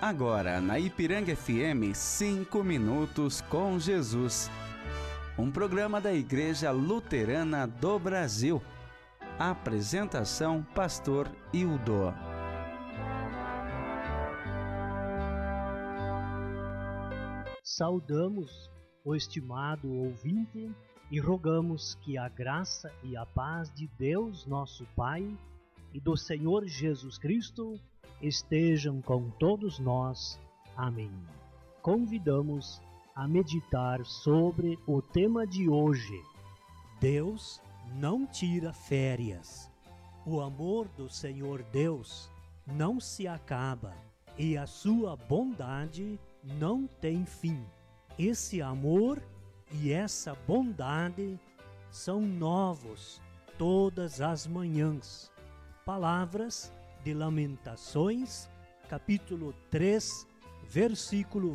Agora, na Ipiranga FM, 5 Minutos com Jesus. Um programa da Igreja Luterana do Brasil. Apresentação, Pastor Hildo. Saudamos o estimado ouvinte e rogamos que a graça e a paz de Deus, nosso Pai, e do Senhor Jesus Cristo estejam com todos nós. Amém. Convidamos a meditar sobre o tema de hoje. Deus não tira férias. O amor do Senhor Deus não se acaba e a sua bondade não tem fim. Esse amor e essa bondade são novos todas as manhãs. Palavras de Lamentações, capítulo 3, versículo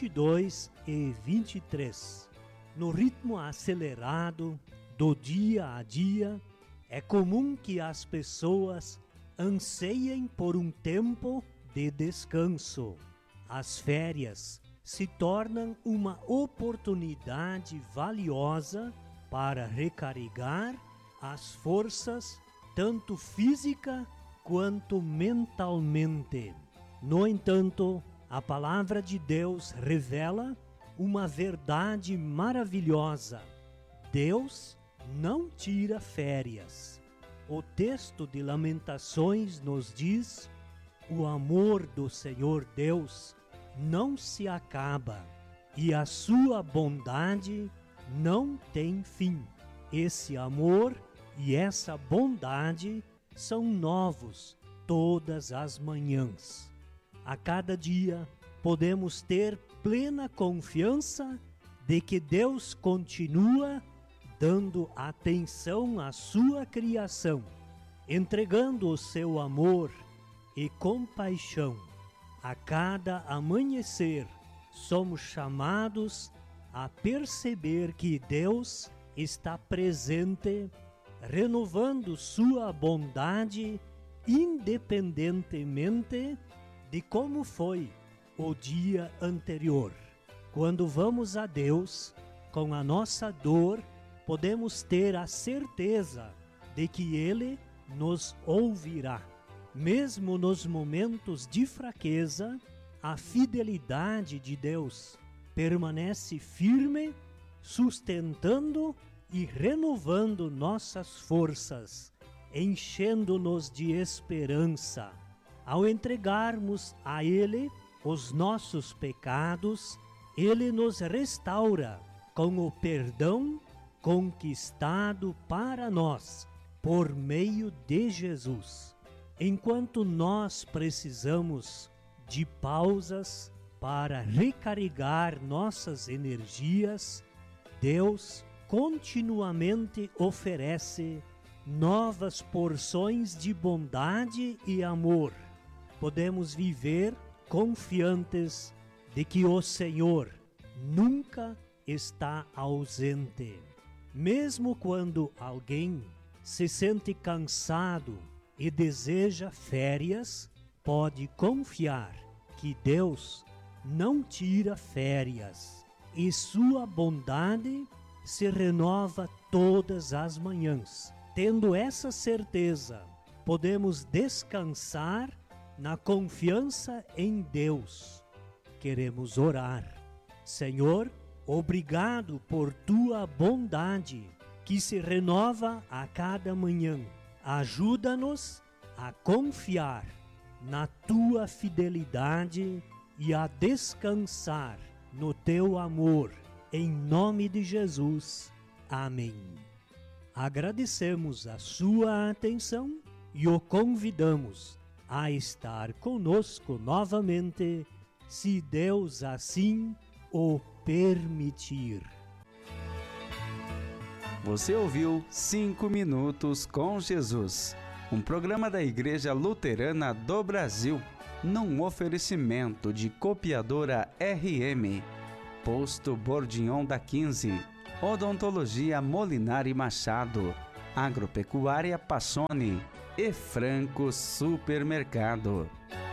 22 e 23. No ritmo acelerado do dia a dia, é comum que as pessoas anseiem por um tempo de descanso. As férias se tornam uma oportunidade valiosa para recarregar as forças, tanto física quanto mentalmente. No entanto, a palavra de Deus revela uma verdade maravilhosa. Deus não tira férias. O texto de Lamentações nos diz: o amor do Senhor Deus não se acaba e a sua bondade não tem fim. Esse amor e essa bondade são novos todas as manhãs. A cada dia podemos ter plena confiança de que Deus continua dando atenção à sua criação, entregando o seu amor e compaixão. A cada amanhecer, somos chamados a perceber que Deus está presente, renovando sua bondade independentemente de como foi o dia anterior. Quando vamos a Deus com a nossa dor, podemos ter a certeza de que Ele nos ouvirá. Mesmo nos momentos de fraqueza, a fidelidade de Deus permanece firme, sustentando e renovando nossas forças, enchendo-nos de esperança. Ao entregarmos a Ele os nossos pecados, Ele nos restaura com o perdão conquistado para nós por meio de Jesus. Enquanto nós precisamos de pausas para recarregar nossas energias, Deus continuamente oferece novas porções de bondade e amor. Podemos viver confiantes de que o Senhor nunca está ausente. Mesmo quando alguém se sente cansado e deseja férias, pode confiar que Deus não tira férias e sua bondade se renova todas as manhãs. Tendo essa certeza, podemos descansar na confiança em Deus. Queremos orar. Senhor, obrigado por tua bondade, que se renova a cada manhã. Ajuda-nos a confiar na tua fidelidade e a descansar no teu amor. Em nome de Jesus. Amém. Agradecemos a sua atenção e o convidamos a estar conosco novamente, se Deus assim o permitir. Você ouviu 5 Minutos com Jesus, um programa da Igreja Luterana do Brasil, num oferecimento de Copiadora RM, Posto Bordignon da 15, Odontologia Molinari Machado, Agropecuária Passoni e Franco Supermercado.